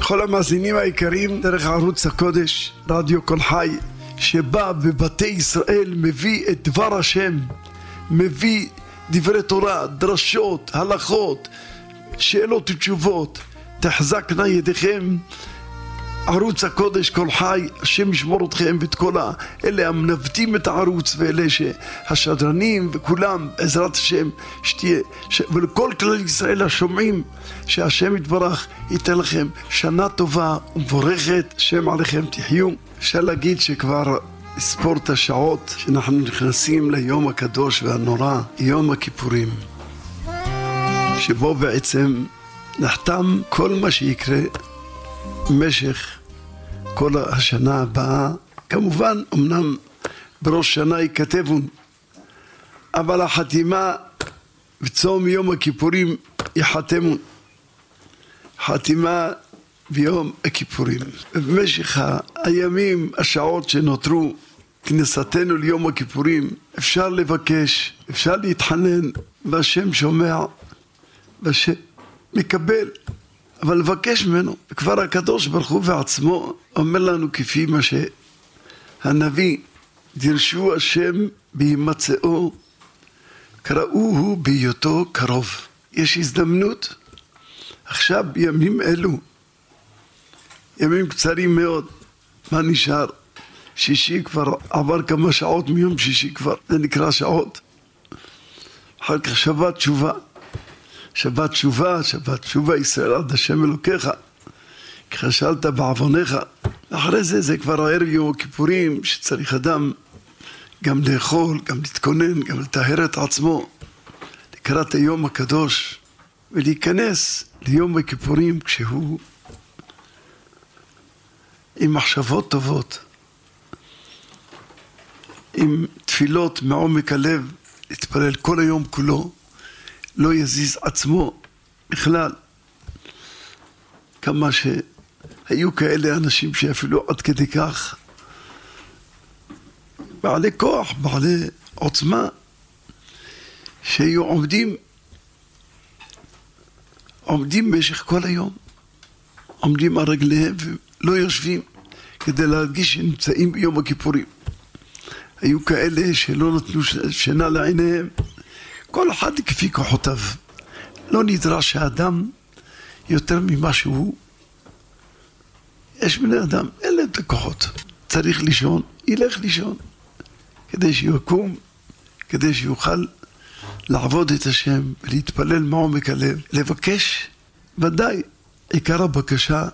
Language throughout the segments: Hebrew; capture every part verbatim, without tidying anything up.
כל המאזינים היקרים דרך ערוץ הקודש, רדיו כל חי, שבא בבתי ישראל, מביא את דבר השם, מביא דברי תורה, דרשות, הלכות, שאלות ותשובות. תחזקנה ידיכם. ערוץ הקודש כל חי, השם ישמור אתכם ואת כל אלה המנווטים את הערוץ ואלה שהשדרנים וכולם, בעזרת השם, שתהיה, ש... ולכל כלל ישראל השומעים, שהשם יתברך ייתן לכם שנה טובה ומבורכת, שם עליכם תחיו. אפשר להגיד שכבר ספורט השעות שאנחנו נכנסים ליום הקדוש והנורא, יום הכיפורים, שבו בעצם נחתם כל מה שיקרה במשך כל השנה הבאה. כמובן, אמנם בראש שנה ייכתבון, אבל החתימה בצום יום הכיפורים יחתמון. חתימה ביום הכיפורים. במשך הימים, השעות שנותרו כניסתנו ליום הכיפורים, אפשר לבקש, אפשר להתחנן, והשם שומע, והשם מקבל. אבל לבקש ממנו, כבר הקדוש ברוך הוא בעצמו אומר לנו כפי מה שהנביא, דרשו השם בהימצאו, קראוהו בהיותו קרוב. יש הזדמנות, עכשיו בימים אלו, ימים קצרים מאוד, מה נשאר? שישי כבר עבר כמה שעות מיום שישי כבר, זה נקרא שעות. אחר כך שבת תשובה. שבת תשובה, שבת תשובה ישראל עד השם אלוקיך, כי חשלת בעווניך. אחרי זה, זה כבר הערב יום הכיפורים, שצריך אדם גם לאכול, גם להתכונן, גם לטהר את עצמו, לקראת היום הקדוש, ולהיכנס ליום הכיפורים כשהוא עם מחשבות טובות, עם תפילות מעומק הלב, להתפלל כל היום כולו, לא יזיז עצמו בכלל. כמה שהיו כאלה אנשים שאפילו עד כדי כך בעלי כוח, בעלי עוצמה, שהיו עומדים עומדים במשך כל היום, עומדים על רגליהם ולא יושבים, כדי להרגיש שנמצאים ביום הכיפורים. היו כאלה שלא נתנו שינה לעיניהם, כל אחד כפי כוחותיו. לא נדרש שהאדם יותר ממה שהוא. יש בני אדם, אין להם את הכוחות. צריך לישון, ילך לישון, כדי שיקום, כדי שיוכל לעבוד את השם ולהתפלל מעומק הלב, לבקש. ודאי, עיקר הבקשה,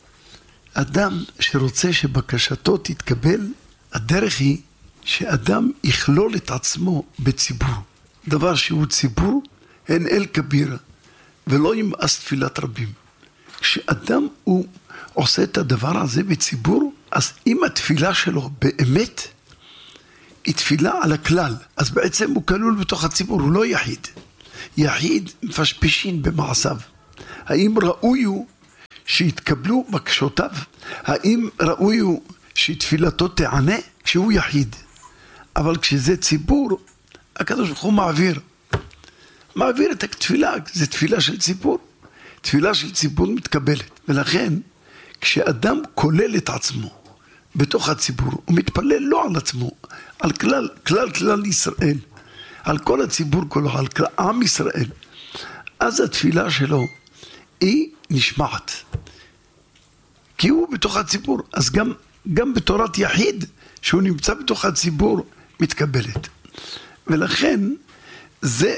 אדם שרוצה שבקשתו תתקבל, הדרך היא שאדם יכלול את עצמו בציבור. דבר שהוא ציבור, אין אל כביר, ולא ימאס תפילת רבים. כשאדם הוא עושה את הדבר הזה בציבור, אז אם התפילה שלו באמת היא תפילה על הכלל, אז בעצם הוא כלול בתוך הציבור, הוא לא יחיד. יחיד מפשפשין במעשיו. האם ראוי הוא שיתקבלו בקשותיו? האם ראוי הוא שתפילתו תענה? כשהוא יחיד. אבל כשזה ציבור, הקדוש ברוך הוא מעביר. מעביר את התפילה, זה תפילה של ציבור. תפילה של ציבור מתקבלת. ולכן, כשאדם כולל את עצמו בתוך הציבור, הוא מתפלל לא על עצמו, על כלל, כלל כלל ישראל, על כל הציבור כולו, על כלל עם ישראל. אז התפילה שלו היא נשמעת. כי הוא בתוך הציבור. אז גם, גם בתורת יחיד, שהוא נמצא בתוך הציבור, מתקבלת. ולכן, זה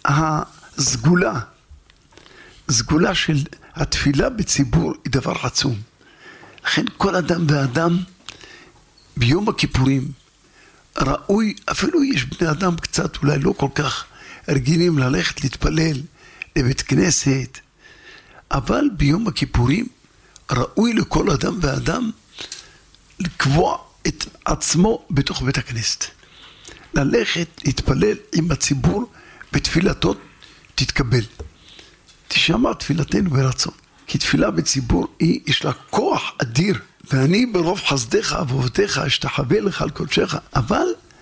הסגולה. סגולה של התפילה בציבור היא דבר עצום. לכן כל אדם ואדם ביום הכיפורים ראוי, אפילו יש בני אדם קצת אולי לא כל כך רגילים ללכת להתפלל לבית כנסת, אבל ביום הכיפורים ראוי לכל אדם ואדם לקבוע את עצמו בתוך בית הכנסת. ללכת להתפלל עם הציבור בתפילתו תתקבל. תשמע תפילתנו ברצון. כי תפילה בציבור היא, יש לה כוח אדיר. ואני ברוב חסדיך ואהבתך אשתחווה לך על קודשך. אבל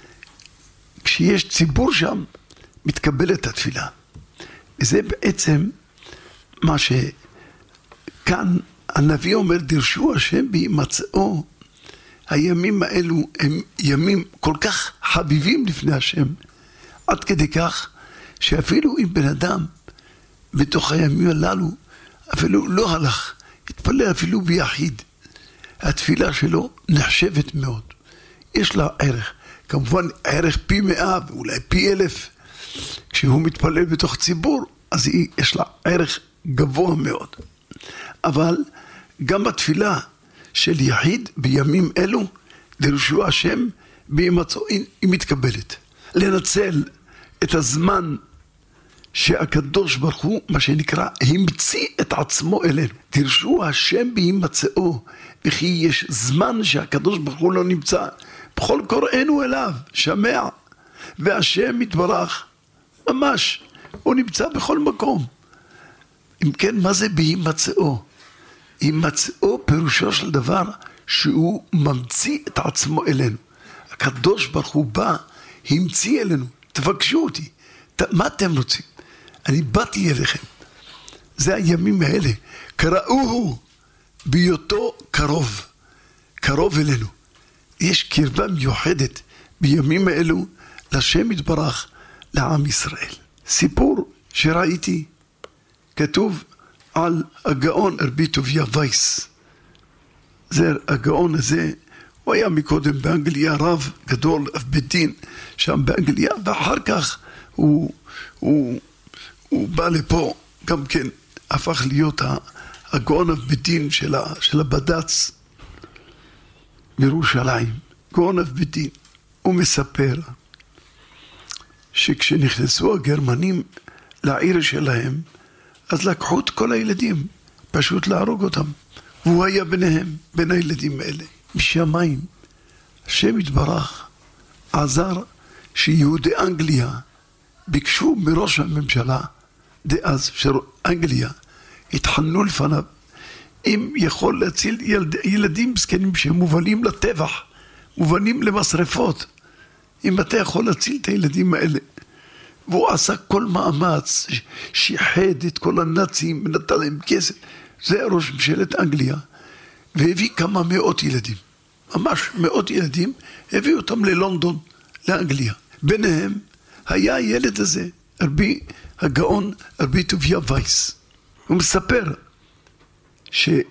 כשיש ציבור שם, מתקבלת התפילה. וזה בעצם מה שכאן הנביא אומר, דרשו השם בהימצאו. הימים האלו הם ימים כל כך חביבים לפני השם, עד כדי כך שאפילו אם בן אדם בתוך הימים הללו אפילו לא הלך, התפלל אפילו ביחיד, התפילה שלו נחשבת מאוד, יש לה ערך, כמובן ערך פי מאה ואולי פי אלף. כשהוא מתפלל בתוך ציבור אז היא, יש לה ערך גבוה מאוד. אבל גם התפילה של יחיד בימים אלו, דרשו השם בהימצאו, היא מתקבלת. לנצל את הזמן שהקדוש ברוך הוא, מה שנקרא, המציא את עצמו אלינו. דרשו השם בהימצאו, וכי יש זמן שהקדוש ברוך הוא לא נמצא. בכל קוראינו אליו, שמע, והשם מתברך, ממש, הוא נמצא בכל מקום. אם כן, מה זה בהימצאו? הימצאו פירושו של דבר שהוא ממציא את עצמו אלינו. הקדוש ברוך הוא בא, המציא אלינו. תבקשו אותי, מה אתם רוצים? אני באתי אליכם. זה הימים האלה. קראוהו בהיותו קרוב, קרוב אלינו. יש קרבה מיוחדת בימים האלו לשם יתברך, לעם ישראל. סיפור שראיתי, כתוב על הגאון רבי טוביה וייס. זה הגאון הזה, הוא היה מקודם באנגליה, רב גדול, אב בית דין שם באנגליה, ואחר כך הוא, הוא, הוא בא לפה, גם כן הפך להיות הגאון אב בית דין של, של הבד"ץ בירושלים. גאון אב בית דין. הוא מספר שכשנכנסו הגרמנים לעיר שלהם, אז לקחו את כל הילדים, פשוט להרוג אותם. והוא היה ביניהם, בין הילדים האלה. משמיים, השם יתברך, עזר שיהודי אנגליה ביקשו מראש הממשלה דאז של אנגליה, התחננו לפניו, אם יכול להציל ילד, ילדים מסכנים שמובלים לטבח, מובלים למשרפות, אם אתה יכול להציל את הילדים האלה. והוא עשה כל מאמץ, שיחד את כל הנאצים, נתן להם כסף. זה ראש ממשלת אנגליה, והביא כמה מאות ילדים, ממש מאות ילדים, הביא אותם ללונדון, לאנגליה. ביניהם היה הילד הזה, רבי הגאון, רבי טוביה וייס. הוא מספר שיום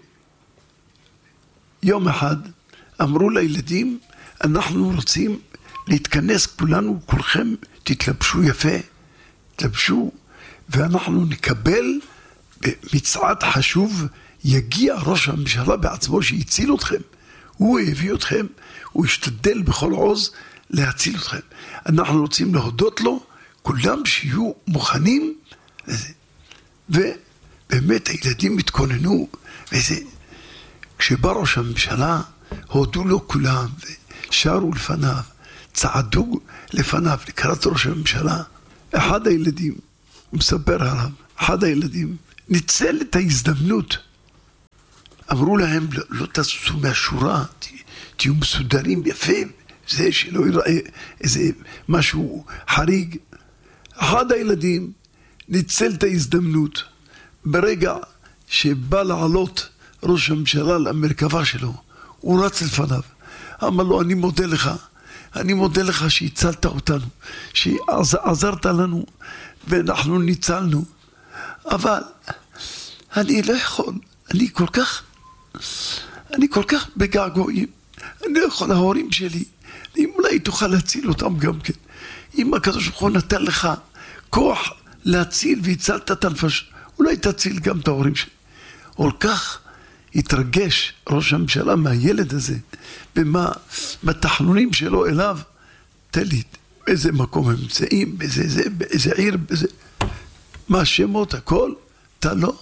אחד אמרו לילדים, אנחנו רוצים להתכנס כולנו, כולכם תתלבשו יפה, תתלבשו, ואנחנו נקבל במצעד חשוב, יגיע ראש הממשלה בעצמו שיציל אתכם. הוא הביא אתכם, הוא השתדל בכל עוז להציל אתכם. אנחנו רוצים להודות לו, כולם שיהיו מוכנים לזה. ובאמת הילדים התכוננו, וזה, כשבא ראש הממשלה, הודו לו כולם, ושרו לפניו, צעדו לפניו, לקראת ראש הממשלה. אחד הילדים, הוא מספר עליו, אחד הילדים, ניצל את ההזדמנות. אמרו להם, לא, לא תעשו מהשורה, תהיו מסודרים יפה, זה שלא יראה איזה משהו חריג. אחד הילדים ניצל את ההזדמנות, ברגע שבא לעלות ראש הממשלה למרכבה שלו, הוא רץ לפניו, אמר לו, אני מודה לך, אני מודה לך שהצלת אותנו, שעזרת לנו, ואנחנו ניצלנו, אבל אני לא יכול, אני כל כך, אני כל כך בגעגועים, אני לא יכול, ההורים שלי, אם אולי תוכל להציל אותם גם כן, אם הקדוש ברוך הוא נתן לך כוח להציל והצלת את הנפש, אולי תציל גם את ההורים שלי. כל כך התרגש ראש הממשלה מהילד הזה, ומה, בתחנונים שלו אליו, תן לי, באיזה מקום הם נמצאים, באיזה, זה, באיזה עיר, באיזה, מה השמות, הכל, אתה לא.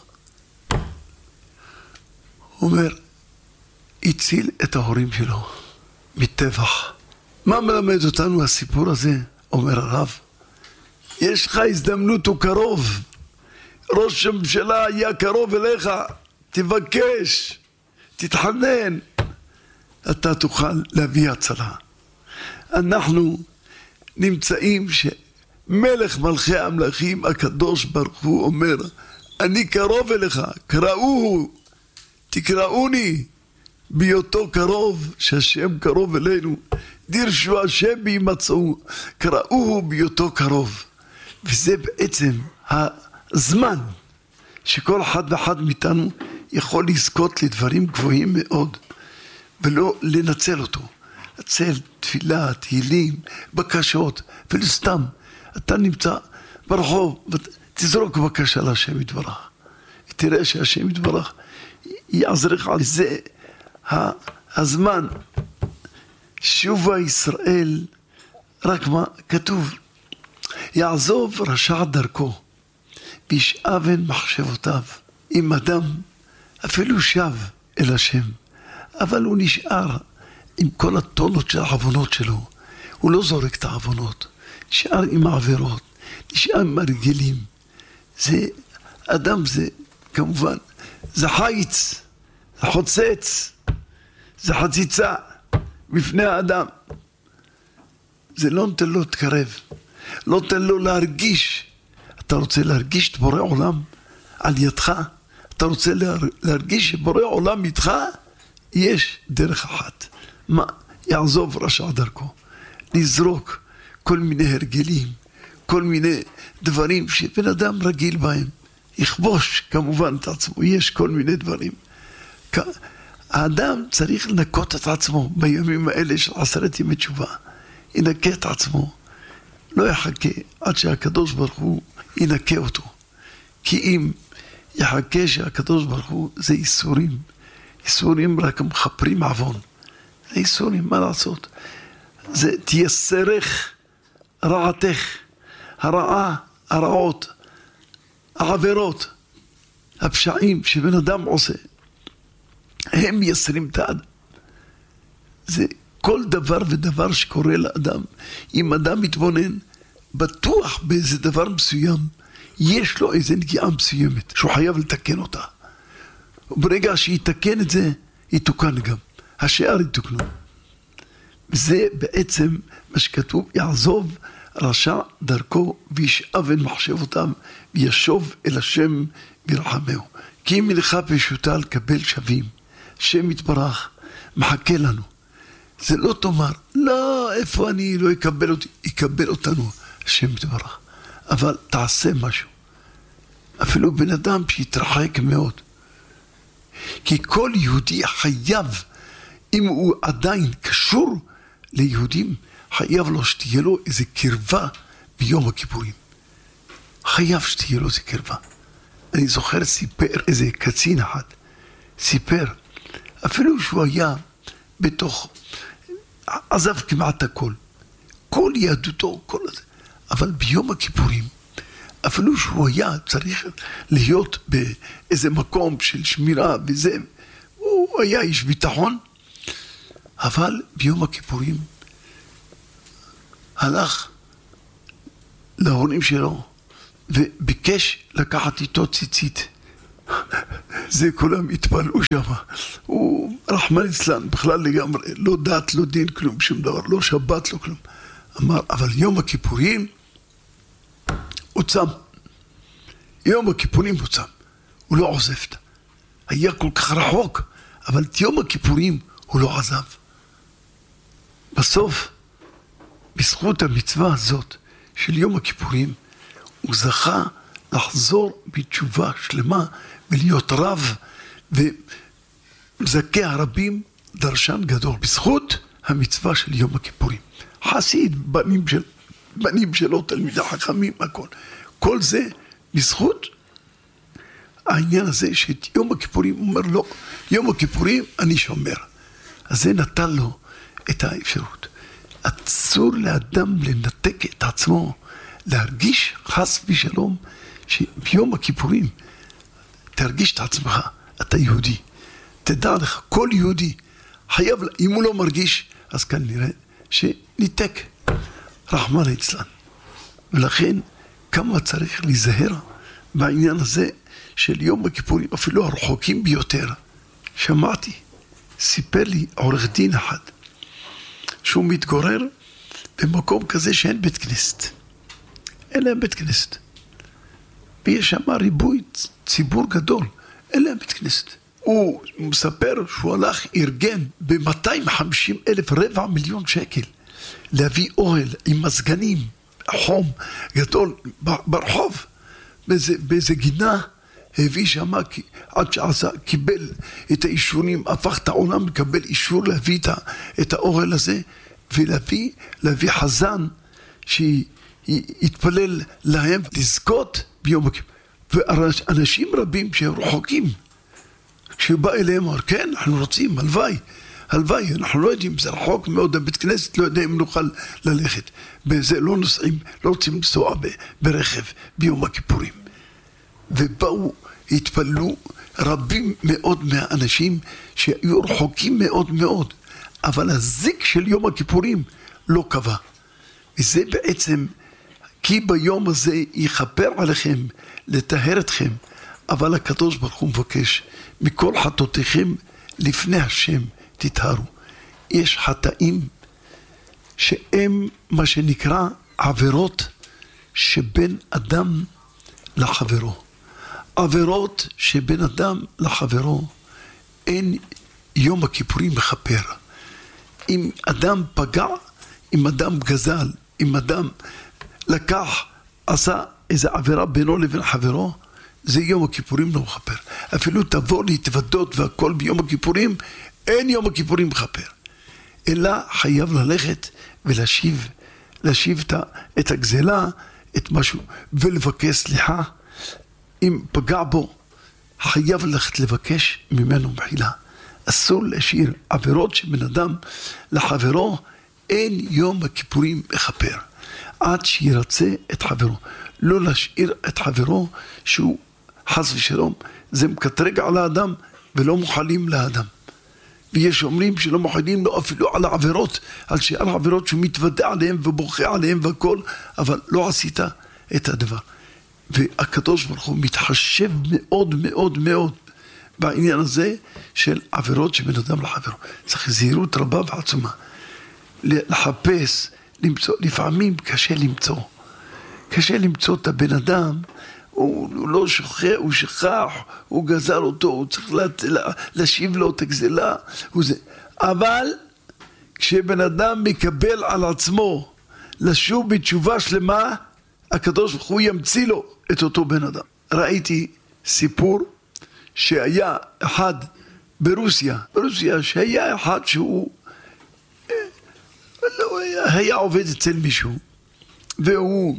הוא אומר, הציל את ההורים שלו מטבח. מה מלמד אותנו הסיפור הזה? אומר הרב, יש לך הזדמנות, הוא קרוב, ראש הממשלה היה קרוב אליך, תבקש, תתחנן, אתה תוכל להביא הצלה. אנחנו נמצאים שמלך מלכי המלכים הקדוש ברוך הוא אומר, אני קרוב אליך, קראוהו, תקראוני בהיותו קרוב, שהשם קרוב אלינו, דירשו השם בהימצאו, קראוהו בהיותו קרוב. וזה בעצם הזמן שכל אחד ואחד מאיתנו יכול לזכות לדברים גבוהים מאוד, ולא לנצל אותו. לנצל תפילה, תהילים, בקשות, ולא סתם. אתה נמצא ברחוב, תזרוק בקשה להשם יתברך. תראה שהשם יתברך יעזרך על זה. הזמן שובה ישראל, רק מה כתוב, יעזוב רשע דרכו וישאב אל מחשבותיו. אם אדם אפילו שב אל השם, אבל הוא נשאר עם כל הטונות של העוונות שלו, הוא לא זורק את העוונות, נשאר עם העבירות, נשאר עם הרגילים. זה אדם, זה כמובן, זה חיץ, זה חוצץ, זה חציצה בפני האדם. זה לא נותן לו להתקרב, לא נותן לו להרגיש. אתה רוצה להרגיש את בורא עולם על ידך? אתה רוצה להרגיש שבורא עולם איתך? יש דרך אחת. מה? יעזוב רשע דרכו. לזרוק כל מיני הרגלים, כל מיני דברים שבן אדם רגיל בהם. יכבוש כמובן את עצמו, יש כל מיני דברים. האדם צריך לנקות את עצמו בימים האלה של עשרת ימי תשובה. ינקה את עצמו, לא יחכה עד שהקדוש ברוך הוא ינקה אותו. כי אם יחכה שהקדוש ברוך הוא, זה איסורים. איסורים רק מחפרים עוון. זה איסורים, מה לעשות? זה תייסרך רעתך, הרעה, הרעות, העבירות, הפשעים שבן אדם עושה. הם מייסרים את האדם. זה כל דבר ודבר שקורה לאדם. אם אדם מתבונן, בטוח באיזה דבר מסוים, יש לו איזה נגיעה מסוימת, שהוא חייב לתקן אותה. וברגע שיתקן את זה, יתוקן גם. השאר יתוקנו. וזה בעצם מה שכתוב, יעזוב רשע דרכו וישאב אל מחשבותיו וישוב אל השם ברחמהו. כי אם מלאכה פשוטה לקבל שווים, השם יתברך מחכה לנו. זה לא תאמר, לא, איפה אני לא יקבל אותי, יקבל אותנו השם יתברך. אבל תעשה משהו. אפילו בן אדם שיתרחק מאוד. כי כל יהודי חייב, אם הוא עדיין קשור ליהודים, חייב לו שתהיה לו איזה קרבה ביום הכיפורים. חייב שתהיה לו איזה קרבה. אני זוכר סיפר איזה קצין אחד, סיפר, אפילו שהוא היה בתוך, עזב כמעט הכל, כל יהדותו, כל הזה, אבל ביום הכיפורים, אפילו שהוא היה צריך להיות באיזה מקום של שמירה וזה, הוא היה איש ביטחון, אבל ביום הכיפורים הלך להורים שלו וביקש לקחת איתו ציצית. זה כולם התפלאו שם. הוא רחמן אצלן, בכלל לגמרי, לא דת, לא דין, כלום, שום דבר, לא שבת, לא כלום. אמר, אבל יום הכיפורים הוא צם. יום הכיפורים הוא צם. הוא לא עוזב. היה כל כך רחוק, אבל את יום הכיפורים הוא לא עזב. בסוף, בזכות המצווה הזאת של יום הכיפורים, הוא זכה לחזור בתשובה שלמה ולהיות רב ולזכה הרבים דרשן גדול. בזכות המצווה של יום הכיפורים. חסיד, בנים, של, בנים שלו, תלמידי חכמים, הכל. כל זה בזכות העניין הזה שאת יום הכיפורים, הוא אומר לו, יום הכיפורים אני שומר. אז זה נתן לו את האפשרות. אסור לאדם לנתק את עצמו, להרגיש חס ושלום, שביום הכיפורים תרגיש את עצמך, אתה יהודי. תדע לך, כל יהודי חייב, אם הוא לא מרגיש, אז כנראה שניתק רחמן אצלן. ולכן כמה צריך להיזהר בעניין הזה של יום הכיפורים, אפילו הרחוקים ביותר. שמעתי, סיפר לי עורך דין אחד, שהוא מתגורר במקום כזה שאין בית כנסת. אין להם בית כנסת. ויש שם ריבוי ציבור גדול. אין להם בית כנסת. הוא מספר שהוא הלך, ארגן ב-מאתיים וחמישים אלף, רבע מיליון שקל, להביא אוהל עם מזגנים, חום גדול ברחוב, באיזה, באיזה גינה, הביא שמה, עד שעשה, קיבל את האישורים, הפך את העולם, לקבל אישור להביא את האוהל הזה, ולהביא, להביא חזן, שיתפלל להם, לזכות ביום הכיפורים. ואנשים רבים שהם רחוקים, כשבא אליהם, אמר, כן, אנחנו רוצים, הלוואי, הלוואי, אנחנו לא יודעים, זה רחוק מאוד, הבית כנסת לא יודע אם נוכל ללכת, בזה לא נוסעים, לא רוצים לנסוע ברכב ביום הכיפורים. ובאו, התפללו רבים מאוד מהאנשים שהיו רחוקים מאוד מאוד, אבל הזיק של יום הכיפורים לא קבע. וזה בעצם, כי ביום הזה יכפר עליכם, לטהר אתכם, אבל הקדוש ברוך הוא מבקש, מכל חטאותיכם לפני השם תטהרו. יש חטאים שהם מה שנקרא עבירות שבין אדם לחברו. עבירות שבין אדם לחברו, אין יום הכיפורים מכפר. אם אדם פגע, אם אדם גזל, אם אדם לקח, עשה איזו עבירה בינו לבין חברו, זה יום הכיפורים לא מכפר. אפילו תבוא להתוודות והכל ביום הכיפורים, אין יום הכיפורים מכפר. אלא חייב ללכת ולהשיב, להשיב את הגזלה, את משהו, ולבקש סליחה. אם פגע בו, חייב ללכת לבקש ממנו מחילה. אסור להשאיר עבירות שבין אדם לחברו, אין יום הכיפורים מכפר. עד שירצה את חברו. לא להשאיר את חברו שהוא חס ושלום, זה מקטרג על האדם ולא מוחלים לאדם. ויש אומרים שלא מוחלים לו אפילו על העבירות, על שאר העבירות שהוא מתוודע עליהם ובוכה עליהם והכל, אבל לא עשית את הדבר. והקדוש ברוך הוא מתחשב מאוד מאוד מאוד בעניין הזה של עבירות שבין אדם לחברו. צריך זהירות רבה ועצומה. לחפש, למצוא, לפעמים קשה למצוא. קשה למצוא את הבן אדם, הוא, הוא לא שוכח, הוא שכח, הוא גזל אותו, הוא צריך לה, לה, להשיב לו את הגזלה. זה. אבל כשבן אדם מקבל על עצמו לשוב בתשובה שלמה, הקדוש ברוך הוא ימציא לו את אותו בן אדם. ראיתי סיפור שהיה אחד ברוסיה, ברוסיה שהיה אחד שהוא לא, היה עובד אצל מישהו, והוא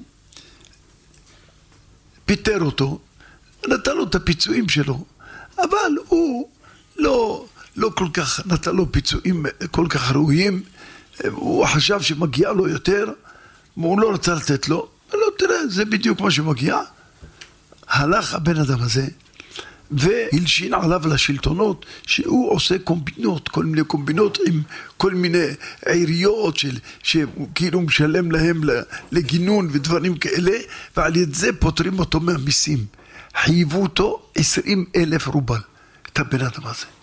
פיטר אותו, נתן לו את הפיצויים שלו, אבל הוא לא, לא כל כך נתן לו פיצויים כל כך ראויים, הוא חשב שמגיע לו יותר, והוא לא רצה לתת לו, לא תראה, זה בדיוק מה שמגיע. הלך הבן אדם הזה, והלשין עליו לשלטונות, שהוא עושה קומבינות, כל מיני קומבינות עם כל מיני עיריות, של, שכאילו משלם להם לגינון ודברים כאלה, ועל ידי זה פותרים אותו מהמיסים. חייבו אותו עשרים אלף רובל, את הבן אדם הזה.